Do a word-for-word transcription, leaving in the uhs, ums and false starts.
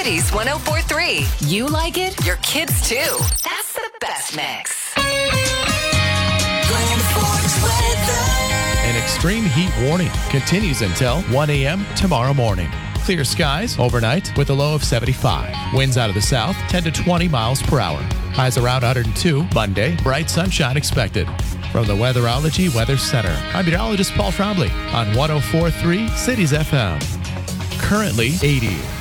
Cities one oh four point three. You like it, your kids too. That's the best mix. An extreme heat warning continues until one a.m. tomorrow morning. Clear skies overnight with a low of seventy-five. Winds out of the south, ten to twenty miles per hour. Highs around one hundred two. Monday, bright sunshine expected. From the Weatherology Weather Center, I'm meteorologist Paul Trombley on one oh four point three Cities F M. Currently eighty.